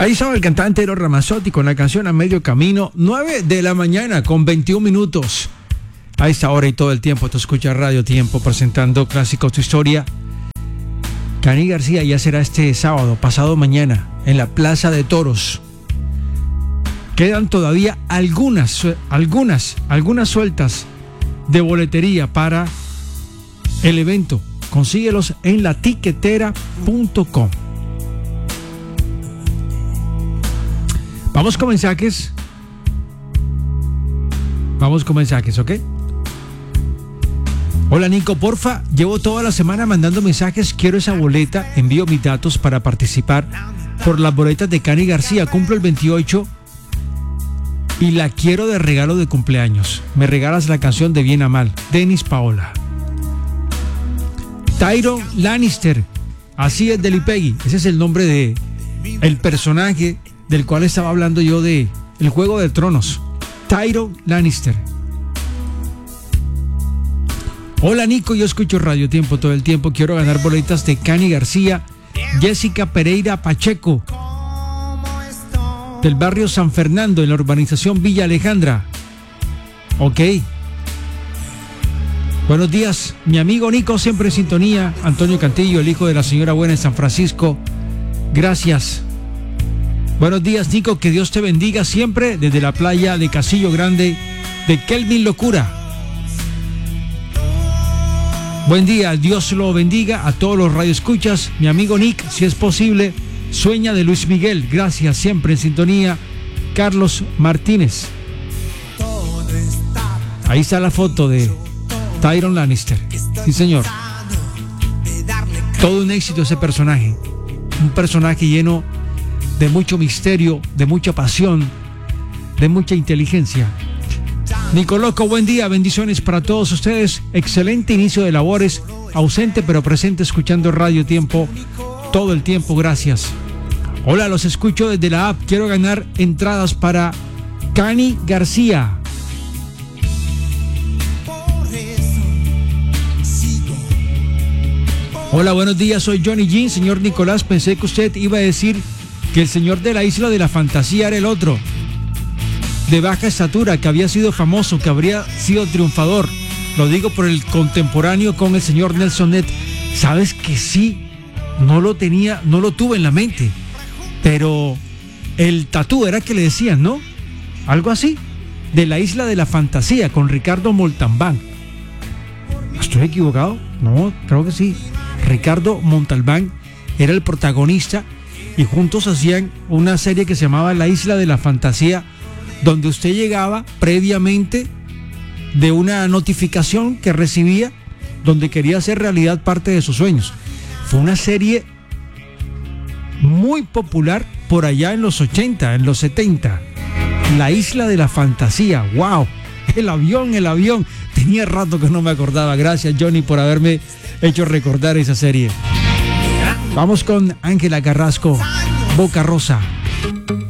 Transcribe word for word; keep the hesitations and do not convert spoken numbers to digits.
Ahí estaba el cantante Eros Ramazzotti con la canción A Medio Camino, nueve de la mañana con veintiún minutos. A esta hora y todo el tiempo te escucha Radio Tiempo presentando Clásicos Tu Historia. Cani García ya será este sábado, pasado mañana, en la Plaza de Toros. Quedan todavía algunas, algunas, algunas sueltas de boletería para el evento. Consíguelos en la tiquetera punto com. Vamos con mensajes. Vamos con mensajes, ¿ok? Hola Nico, porfa, llevo toda la semana mandando mensajes, quiero esa boleta, envío mis datos para participar por las boletas de Cani García, cumplo el veintiocho y la quiero de regalo de cumpleaños. Me regalas la canción de Bien a Mal, Denis Paola. Tyrion Lannister, así es, de Lipegui, ese es el nombre de el personaje del cual estaba hablando yo de El Juego de Tronos. Tyrion Lannister. Hola Nico, yo escucho Radio Tiempo todo el tiempo, quiero ganar boletas de Cani García, Jessica Pereira Pacheco, del barrio San Fernando, en la urbanización Villa Alejandra. Ok. Buenos días, mi amigo Nico, siempre en sintonía. Antonio Cantillo, el hijo de la señora buena en San Francisco. Gracias. Buenos días, Nico, que Dios te bendiga siempre desde la playa de Casillo Grande de Kelvin Locura. Buen día, Dios lo bendiga a todos los radioescuchas. Mi amigo Nick, si es posible, sueña de Luis Miguel. Gracias, siempre en sintonía. Carlos Martínez. Ahí está la foto de Tyrion Lannister. Sí, señor. Todo un éxito ese personaje. Un personaje lleno de mucho misterio, de mucha pasión, de mucha inteligencia. Nico Loco, buen día, bendiciones para todos ustedes. Excelente inicio de labores, ausente pero presente escuchando Radio Tiempo todo el tiempo, gracias. Hola, los escucho desde la app, quiero ganar entradas para Cani García. Hola, buenos días, soy Johnny Jean. Señor Nicolás, pensé que usted iba a decir que el señor de la Isla de la Fantasía era el otro, de baja estatura, que había sido famoso, que habría sido triunfador. Lo digo por el contemporáneo con el señor Nelson Ned. Sabes que sí, no lo tenía, no lo tuve en la mente, pero el tatú era que le decían, ¿no? Algo así, de la Isla de la Fantasía con Ricardo Montalbán. ¿Estoy equivocado? No, creo que sí. Ricardo Montalbán era el protagonista y juntos hacían una serie que se llamaba La Isla de la Fantasía, donde usted llegaba previamente de una notificación que recibía donde quería hacer realidad parte de sus sueños. Fue una serie muy popular por allá en los ochenta, en los setenta. La Isla de la Fantasía, wow, el avión, el avión. Tenía rato que no me acordaba. Gracias, Johnny, por haberme hecho recordar esa serie. Vamos con Ángela Carrasco, Boca Rosa.